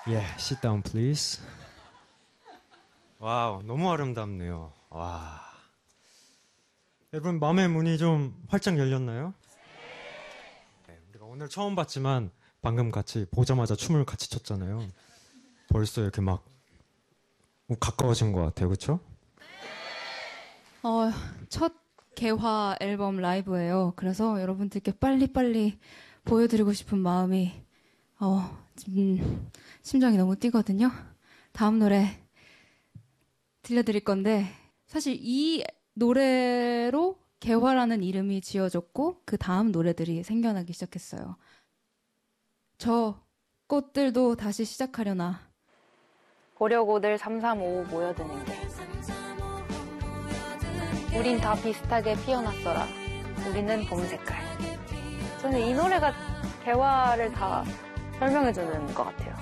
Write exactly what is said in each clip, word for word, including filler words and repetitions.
Yeah, sit down, please. 와우, 너무 아름답네요. 와. 여러분, 마음의 문이 좀 활짝 열렸나요? 네, 우리가 오늘 처음 봤지만 방금 같이 보자마자 춤을 같이 췄잖아요. 벌써 이렇게 막 가까워진 것 같아요, 그렇죠? 어, 첫 개화 앨범 라이브예요. 그래서 여러분들께 빨리빨리 보여드리고 싶은 마음이 어, 음, 심장이 너무 뛰거든요. 다음 노래 들려드릴 건데 사실 이 노래로 개화라는 이름이 지어졌고 그 다음 노래들이 생겨나기 시작했어요. 저 꽃들도 다시 시작하려나 보려고들 삼삼오오 모여드는 게 우린 다 비슷하게 피어났어라. 우리는 봄 색깔. 저는 이 노래가 개화를 다 설명해주는 것 같아요.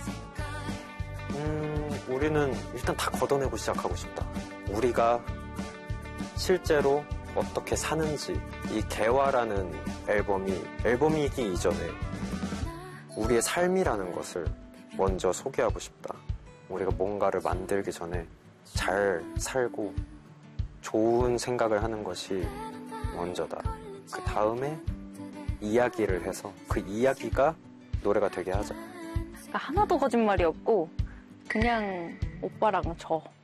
음, 우리는 일단 다 걷어내고 시작하고 싶다. 우리가 실제로 어떻게 사는지 이 개화라는 앨범이 앨범이기 이전에 우리의 삶이라는 것을 먼저 소개하고 싶다. 우리가 뭔가를 만들기 전에 잘 살고 좋은 생각을 하는 것이 먼저다. 그 다음에 이야기를 해서 그 이야기가 노래가 되게 하자. 그러니까 하나도 거짓말이 없고 그냥 오빠랑 저